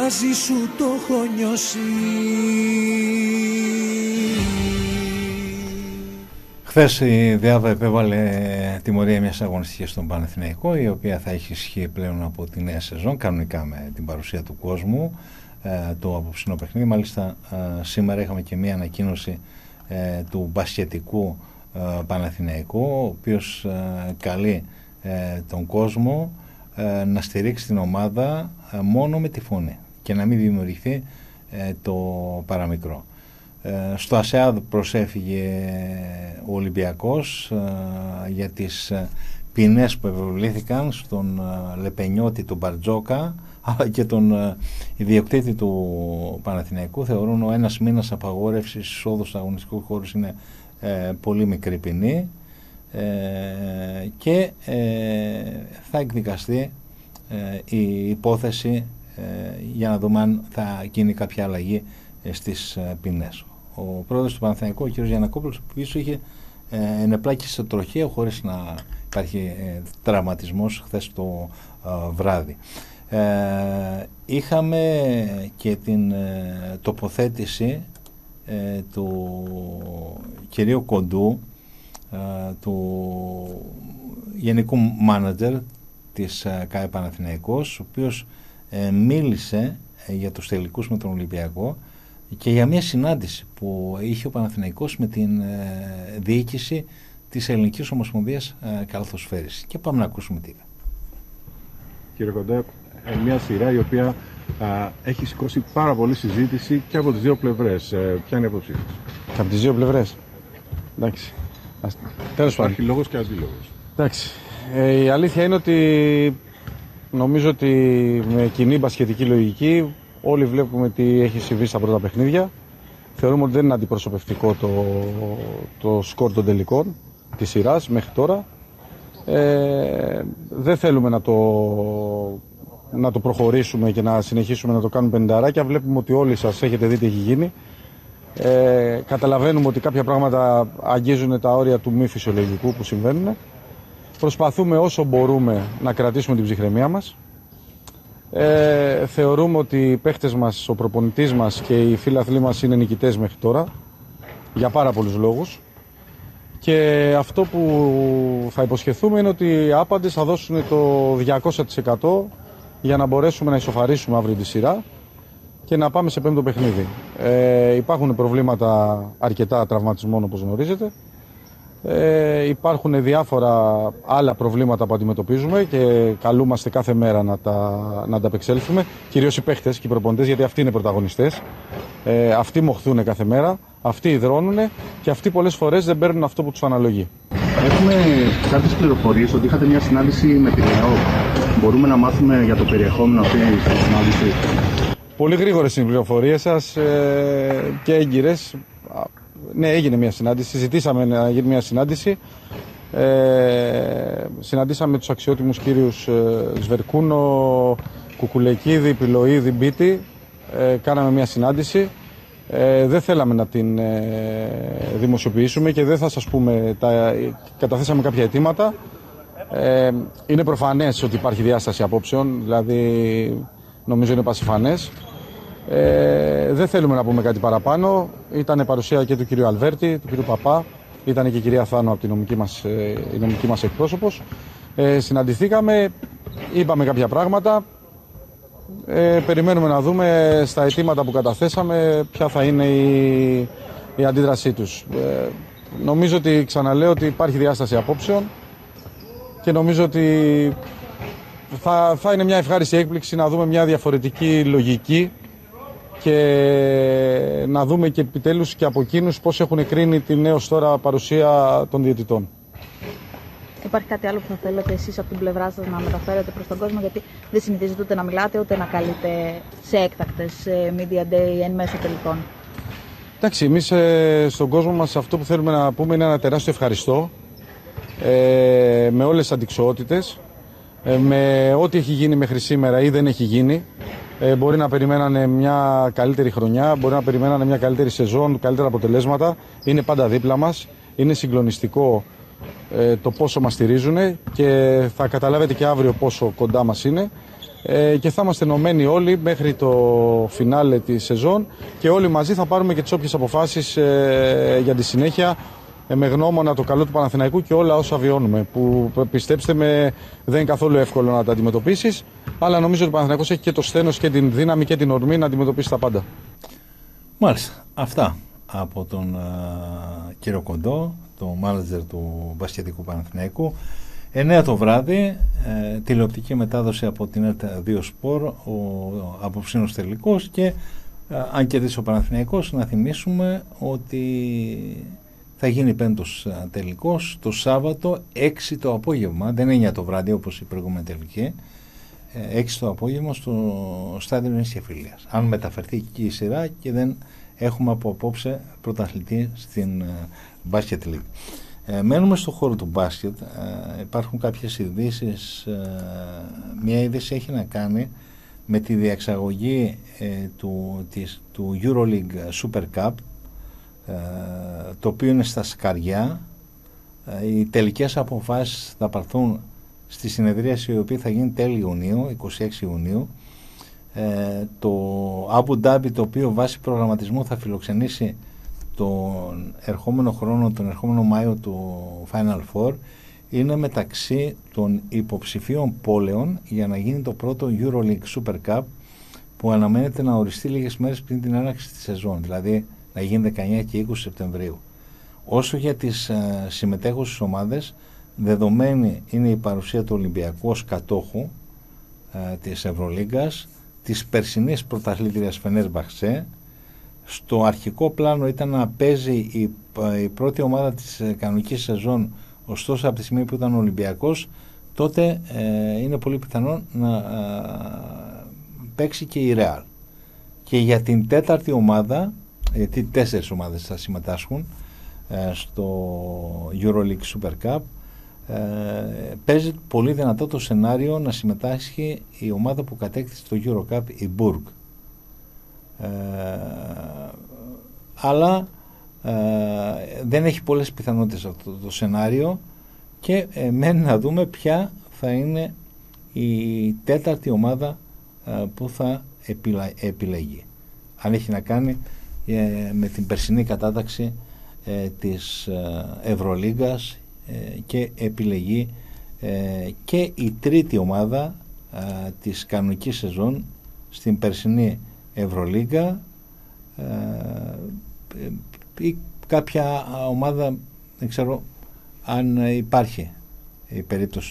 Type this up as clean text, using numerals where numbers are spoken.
μαζί σου το έχω νιώσει. Χθες η ΔΕΑΒΑ επέβαλε τιμωρία μιας αγωνιστικής στον Παναθηναϊκό, η οποία θα έχει ισχύει πλέον από τη νέα σεζόν, κανονικά με την παρουσία του κόσμου, το απόψινό παιχνίδι. Μάλιστα σήμερα είχαμε και μια ανακοίνωση του μπασκετικού Παναθηναϊκού, ο οποίος καλεί τον κόσμο να στηρίξει την ομάδα μόνο με τη φωνή και να μην δημιουργηθεί το παραμικρό. Στο ΑΣΕΑΔ προσέφυγε ο Ολυμπιακός για τις ποινές που επιβλήθηκαν στον Λεπενιώτη, τον Μπαρτζόκα, αλλά και τον ιδιοκτήτη του Παναθηναϊκού. Θεωρούν ο ένας μήνας απαγόρευσης εισόδου στους αγωνιστικούς χώρους είναι πολύ μικρή ποινή και θα εκδικαστεί η υπόθεση για να δούμε αν θα γίνει κάποια αλλαγή στις ποινές. Ο πρόεδρος του Παναθηναϊκού, ο κ. Γιαννακόπουλος, πίσω είχε ενεπλάκη σε τροχαίο χωρίς να υπάρχει τραυματισμός χθες το βράδυ. Είχαμε και την τοποθέτηση του κυρίου Κοντού, του γενικού μάνατζερ της ΚΑΕ Παναθηναϊκός, ο οποίος μίλησε για τους τελικούς με τον Ολυμπιακό και για μια συνάντηση που είχε ο Παναθηναϊκός με την διοίκηση της Ελληνικής Ομοσπονδίας Καλαθοσφαίρισης. Και πάμε να ακούσουμε τι είπε. Κύριε Κοντέ, μια σειρά η οποία έχει σηκώσει πάρα πολύ συζήτηση και από τις δύο πλευρές. Ποια είναι η άποψή σας? Από τις δύο πλευρές. Εντάξει. Τέλος πάντων. Υπάρχει λόγος και αντίλογος. Εντάξει. Η αλήθεια είναι ότι νομίζω ότι με κοινή μπασκετική λογική όλοι βλέπουμε τι έχει συμβεί στα πρώτα παιχνίδια. Θεωρούμε ότι δεν είναι αντιπροσωπευτικό το σκορ των τελικών της σειράς μέχρι τώρα. Δεν θέλουμε να το προχωρήσουμε και να συνεχίσουμε να το κάνουμε πενηνταράκια. Βλέπουμε ότι όλοι σας έχετε δει τι έχει γίνει. Καταλαβαίνουμε ότι κάποια πράγματα αγγίζουν τα όρια του μη φυσιολογικού που συμβαίνουν. Προσπαθούμε όσο μπορούμε να κρατήσουμε την ψυχραιμία μας. Θεωρούμε ότι οι παίχτες μας, ο προπονητής μας και οι φίλαθλοί μας είναι νικητές μέχρι τώρα για πάρα πολλούς λόγους. Και αυτό που θα υποσχεθούμε είναι ότι οι άπαντες θα δώσουν το 200% για να μπορέσουμε να ισοφαρίσουμε αύριο τη σειρά και να πάμε σε πέμπτο παιχνίδι. Υπάρχουν προβλήματα αρκετά τραυματισμών, όπως γνωρίζετε. Υπάρχουν διάφορα άλλα προβλήματα που αντιμετωπίζουμε και καλούμαστε κάθε μέρα να τα ανταπεξέλθουμε. Κυρίως οι παίχτες και οι προπονητές, γιατί αυτοί είναι πρωταγωνιστές. Αυτοί μοχθούν κάθε μέρα, αυτοί υδρώνουν και αυτοί πολλές φορές δεν παίρνουν αυτό που τους αναλογεί. Έχουμε κάποιες πληροφορίες ότι είχατε μια συνάντηση με την ΕΟΚ. Μπορούμε να μάθουμε για το περιεχόμενο αυτής της συνάντησης? Πολύ γρήγορες οι πληροφορίες σας και έγκυρες. Ναι, έγινε μια συνάντηση. Συζητήσαμε να γίνει μια συνάντηση. Συναντήσαμε τους αξιότιμους κύριους Σβερκούνο, Κουκουλεκίδη, Πιλοίδη, Μπίτη. Κάναμε μια συνάντηση. Δεν θέλαμε να την δημοσιοποιήσουμε και δεν θα σας πούμε. Καταθέσαμε κάποια αιτήματα. Είναι προφανές ότι υπάρχει διάσταση απόψεων, δηλαδή νομίζω είναι πασιφανές. Δεν θέλουμε να πούμε κάτι παραπάνω. Ήταν παρουσία και του κυρίου Αλβέρτη, του κυρίου Παπά, ήταν και η κυρία Θάνο από η νομική μας εκπρόσωπος. Συναντηθήκαμε, είπαμε κάποια πράγματα. Περιμένουμε να δούμε στα αιτήματα που καταθέσαμε ποια θα είναι η αντίδρασή τους. Νομίζω ότι, ξαναλέω, ότι υπάρχει διάσταση απόψεων και νομίζω ότι θα είναι μια ευχάριστη έκπληξη να δούμε μια διαφορετική λογική και να δούμε και επιτέλους και από εκείνους πώς έχουν κρίνει την έως τώρα παρουσία των διαιτητών. Υπάρχει κάτι άλλο που θα θέλετε εσείς από την πλευρά σας να μεταφέρετε προς τον κόσμο, γιατί δεν συνηθίζετε ούτε να μιλάτε ούτε να καλείτε σε έκτακτες media day εν μέσω τελικών? Εντάξει, εμείς στον κόσμο μας αυτό που θέλουμε να πούμε είναι ένα τεράστιο ευχαριστώ με όλες τις αντιξοότητες, με ό,τι έχει γίνει μέχρι σήμερα ή δεν έχει γίνει. Μπορεί να περιμένανε μια καλύτερη χρονιά, μπορεί να περιμένανε μια καλύτερη σεζόν, καλύτερα αποτελέσματα. Είναι πάντα δίπλα μας, είναι συγκλονιστικό το πόσο μας στηρίζουν και θα καταλάβετε και αύριο πόσο κοντά μας είναι. και θα είμαστε ενωμένοι όλοι μέχρι το φινάλε της σεζόν και όλοι μαζί θα πάρουμε και τις όποιες αποφάσεις για τη συνέχεια με γνώμονα το καλό του Παναθηναϊκού και όλα όσα βιώνουμε, που πιστέψτε με δεν είναι καθόλου εύκολο να τα αντιμετωπίσεις, αλλά νομίζω ότι ο Παναθηναϊκός έχει και το σθένος και την δύναμη και την ορμή να αντιμετωπίσει τα πάντα. Μάλιστα, αυτά από τον κύριο Κοντό, το μάνατζερ του μπασκετικού Παναθηναϊκού. 9 το βράδυ, τηλεοπτική μετάδοση από την ΕΡΤ 2 Σπορ, ο απόψινος τελικός, και αν κερδίσει ο Παναθηναϊκός, να θυμίσουμε ότι θα γίνει πέμπτος τελικός το Σάββατο 6 το απόγευμα, δεν είναι 9 το βράδυ όπως η προηγούμενη τελική, 6 το απόγευμα στο στάδιο Νέας Εφηλίας. Αν μεταφερθεί εκεί η σειρά και δεν έχουμε από απόψε πρωταθλητή στην Basket League. Μένουμε στο χώρο του μπάσκετ. Υπάρχουν κάποιες ειδήσεις. Μια είδηση έχει να κάνει με τη διεξαγωγή του EuroLeague Super Cup, το οποίο είναι στα σκαριά. Οι τελικές αποφάσεις θα πάρθουν στη συνεδρίαση η οποία θα γίνει τέλη Ιουνίου, 26 Ιουνίου. Το Abu Dhabi, το οποίο βάσει προγραμματισμού θα φιλοξενήσει τον ερχόμενο χρόνο, τον ερχόμενο Μάιο του Final Four, είναι μεταξύ των υποψηφίων πόλεων για να γίνει το πρώτο EuroLeague Super Cup, που αναμένεται να οριστεί λίγες μέρες πριν την έναρξη της σεζόν, δηλαδή να γίνει 19 και 20 Σεπτεμβρίου. Όσο για τις συμμετέχουσες ομάδες, δεδομένη είναι η παρουσία του Ολυμπιακού ως κατόχου της Ευρωλίγκας, της περσινής πρωταθλήτριας Φενέρμπαχτσε. Στο αρχικό πλάνο ήταν να παίζει η πρώτη ομάδα της κανονικής σεζόν, ωστόσο από τη στιγμή που ήταν ο Ολυμπιακός, τότε είναι πολύ πιθανό να παίξει και η Real. Και για την τέταρτη ομάδα, γιατί 4 ομάδες θα συμμετάσχουν στο EuroLeague Super Cup, παίζει πολύ δυνατό το σενάριο να συμμετάσχει η ομάδα που κατέκτησε το Eurocup, η Burg. Αλλά δεν έχει πολλές πιθανότητες αυτό το σενάριο, και μένει να δούμε ποια θα είναι η τέταρτη ομάδα που θα επιλεγεί. Αν έχει να κάνει με την περσινή κατάταξη της Ευρωλίγκας και επιλεγεί και η τρίτη ομάδα της κανονικής σεζόν στην περσινή Ευρωλίγκα, ή κάποια ομάδα, δεν ξέρω αν υπάρχει η περίπτωση